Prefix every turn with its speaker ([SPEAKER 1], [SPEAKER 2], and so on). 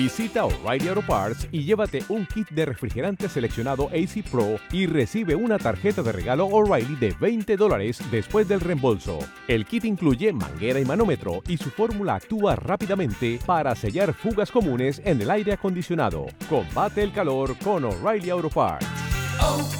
[SPEAKER 1] Visita O'Reilly Auto Parts y llévate un kit de refrigerante seleccionado AC Pro y recibe una tarjeta de regalo O'Reilly de $20 después del reembolso. El kit incluye manguera y manómetro y su fórmula actúa rápidamente para sellar fugas comunes en el aire acondicionado. Combate el calor con O'Reilly Auto Parts.